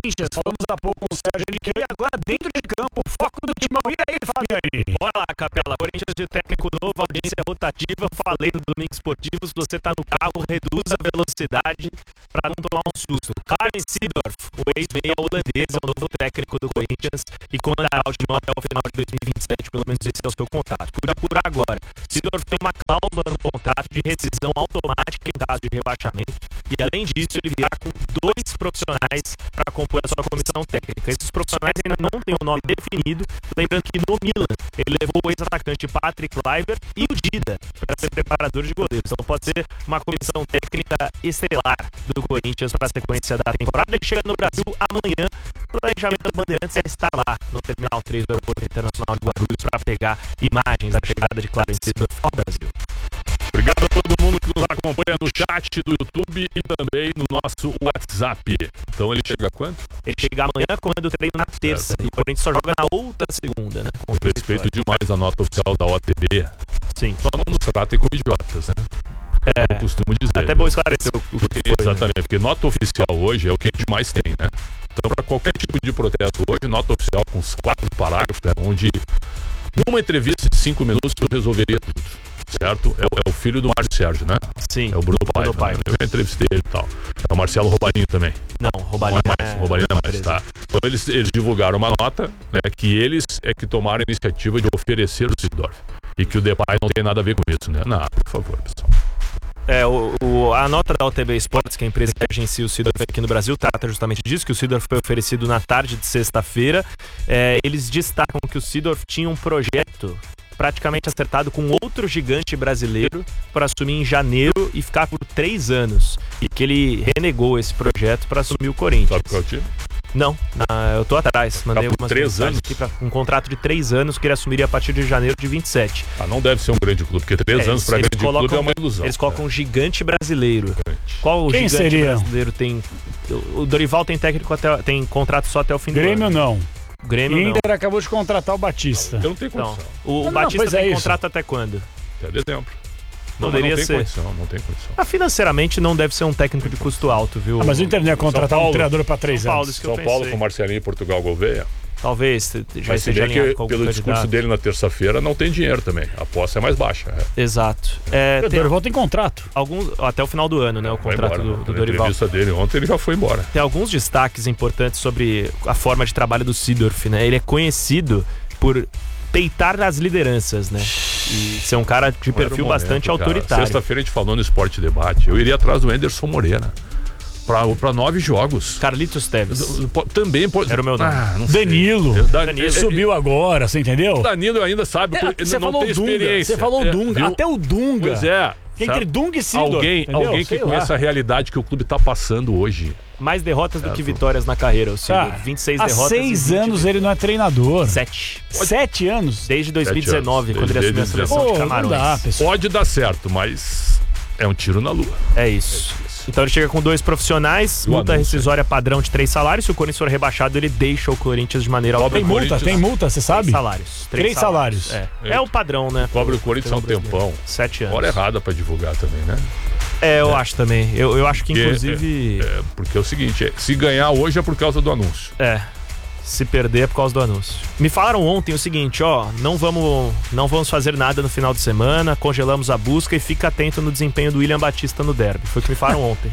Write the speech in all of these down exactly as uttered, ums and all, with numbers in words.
Corinthians, falamos há pouco com o Sérgio Henrique, e agora dentro de campo, o foco do Timão. E aí, Fabiane? Bora lá, Capela. Corinthians de técnico novo, audiência rotativa. Falei no Domingo Esportivo, se você tá no carro, reduz a velocidade para não tomar um susto. Arne Seedorf, o ex-meia holandês, é o novo técnico do Corinthians e comandará o time até o final de dois mil e vinte e sete, pelo menos esse é o seu contrato. Cuida por agora. Seedorf tem uma cláusula no contrato de rescisão automática em caso de rebaixamento e, além disso, ele virá com dois profissionais para compor a sua comissão técnica. Esses profissionais ainda não têm o nome definido, lembrando que no Milan ele levou o ex-atacante Patrick Kluivert e o Dida para ser preparador de goleiros. Então pode ser uma comissão técnica estelar do Corinthians para a sequência da temporada. Ele chega no Brasil amanhã. O planejamento do Bandeirantes é estar lá no Terminal três do Aeroporto Internacional de Guarulhos para pegar imagens da chegada de Clarence Seedorf ao Brasil. Obrigado a todo mundo que nos acompanha no chat do YouTube e também no nosso WhatsApp. Então ele chega quando? Ele chega amanhã, comendo o treino na terça. E o Corinthians só joga na outra segunda, né? Com respeito demais à nota oficial da O T B. Sim. Só não nos tratem como idiotas, né? É, eu costumo dizer. Até bom esclarecer o que porque, foi, exatamente, né? porque nota oficial hoje é o que a gente mais tem, né? Então, para qualquer tipo de protesto hoje, nota oficial com os quatro parágrafos, né, onde numa entrevista de cinco minutos eu resolveria tudo. Certo? É, é o filho do Márcio Sérgio, né? Sim. É o Bruno Paiva. Pai, né? Eu entrevistei ele e tal. É o Marcelo Robarinho também. Não, Robarinho não é mais. É... Robarinho é mais, tá? Então eles, eles divulgaram uma nota, né, que eles é que tomaram a iniciativa de oferecer o Seedorf. E que o Depay não tem nada a ver com isso, né? Não, por favor, pessoal. É, o, o, a nota da O T B Esportes, que é a empresa que agencia o Seedorf aqui no Brasil, trata justamente disso, que o Seedorf foi oferecido na tarde de sexta-feira. É, eles destacam que o Seedorf tinha um projeto praticamente acertado com outro gigante brasileiro para assumir em janeiro e ficar por três anos. E que ele renegou esse projeto para assumir o Corinthians. Sabe qual é o time? Não, na, eu tô atrás. Mandei tá algumas três anos aqui para um contrato de três anos que ele assumiria a partir de janeiro de vinte e sete. Ah, não deve ser um grande clube, porque três é, anos para grande colocam, clube é uma ilusão. Eles colocam é. um gigante brasileiro. Qual o Quem gigante seria? brasileiro tem? O Dorival tem técnico até, tem contrato só até o fim Grêmio do ano. não. O Grêmio e não. Inter acabou de contratar o Batista. Eu não tenho condição. Não. O, o não, Batista não, tem é contrato até quando? Até dezembro. Não, Poderia não tem ser. condição, não tem condição. Mas financeiramente não deve ser um técnico de custo alto, viu? Ah, mas o Inter não ia contratar um treinador para três São Paulo, anos. isso que eu São Paulo pensei. com Marcelinho e Portugal Gouveia. Talvez já Mas se esteja bem que alinhado com algum pelo candidato. discurso dele na terça-feira não tem dinheiro também. A aposta é mais baixa. É. Exato. É, O tem Dorival tem contrato. alguns, até o final do ano, né? O Vai contrato embora, do, né? do Na Dorival. entrevista dele ontem ele já foi embora. Tem alguns destaques importantes sobre a forma de trabalho do Seedorf, né? Ele é conhecido por peitar as lideranças, né? E ser um cara de perfil momento, bastante cara. autoritário. Sexta-feira a gente falou no Esporte Debate. Eu iria atrás do Anderson Moreira. Pra, pra nove jogos. Carlitos Teves. Também pode. Era o meu nome. Ah, não sei. Danilo. Dan- Danilo. Subiu agora, você entendeu? Danilo ainda sabe, É, porque você não falou tem Dunga. experiência. Você falou É, Dunga. viu? Até o Dunga. Pois é. Entre sabe? Dunga e Seedorf. Alguém, entendeu? alguém que Sei conheça lá. a realidade que o clube tá passando hoje. Mais derrotas do que vitórias na carreira, o Seedorf. Tá. vinte e seis Há derrotas. seis e vinte anos ele não é treinador. Sete. Sete anos? Desde dois mil e dezenove, Sete quando ele anos. assumiu a Desde seleção Pô, de não Camarões. dá, pessoal. Pode dar certo, mas é um tiro na lua. É isso. Então ele chega com dois profissionais, E o multa anúncio, rescisória padrão de três salários. Se o Corinthians for rebaixado, ele deixa o Corinthians de maneira Cobra Tem o multa, Corinthians. tem multa, você sabe? Três salários. Três salários. É. é o padrão, né? Cobre o Corinthians há um Pelo brasileiro. tempão. Sete anos. Hora errada pra divulgar também, né? É, eu acho também. Eu, eu acho que, Porque, inclusive... É, porque é o seguinte, é, se ganhar hoje é por causa do anúncio. É. Se perder é por causa do anúncio. Me falaram ontem o seguinte, ó, não vamos, não vamos fazer nada no final de semana, congelamos a busca e fica atento no desempenho do William Batista no derby. Foi o que me falaram ontem.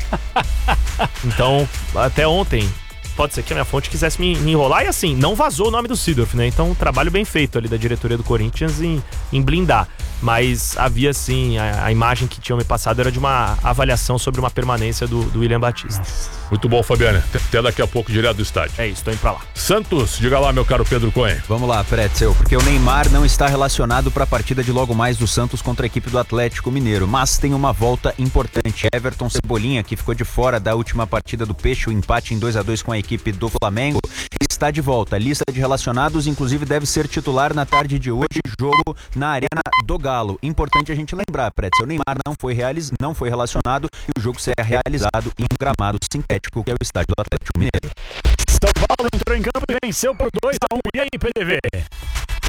Então, até ontem, pode ser que a minha fonte quisesse me, me enrolar e assim, não vazou o nome do Seedorf, né? Então, um trabalho bem feito ali da diretoria do Corinthians em, em blindar. Mas havia sim, a, a imagem que tinham me passado era de uma avaliação sobre uma permanência do, do William Batista. Muito bom, Fabiana. Até daqui a pouco, direto do estádio. É isso, tô indo pra lá. Santos, diga lá, meu caro Pedro Cohen. Vamos lá, Pretzel, porque o Neymar não está relacionado para a partida de logo mais do Santos contra a equipe do Atlético Mineiro, mas tem uma volta importante. Everton Cebolinha, que ficou de fora da última partida do Peixe, o empate em dois a dois com a equipe do Flamengo, está de volta. A lista de relacionados, inclusive, deve ser titular na tarde de hoje, jogo na Arena do Galo. Importante a gente lembrar, Pretzel, o Neymar não foi, realiz... não foi relacionado e o jogo será realizado em um gramado sintético, que é o estádio do Atlético Mineiro. São Paulo entrou em campo e venceu por dois a um. E aí, P D V?